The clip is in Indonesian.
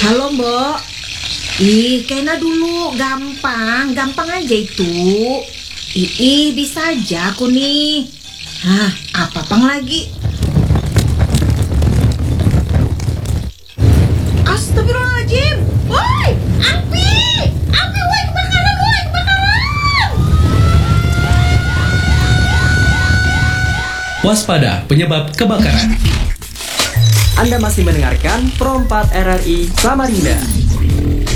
Halo Mbok. Ih, Kena dulu, gampang aja itu. Ih, bisa aja aku nih. Hah, apa pang lagi? Astagfirullahaladzim. Woi, api! Api, woi, kebakaran, woi, kebakaran! Waspada penyebab kebakaran. Anda masih mendengarkan Pro 4 RRI Samarinda.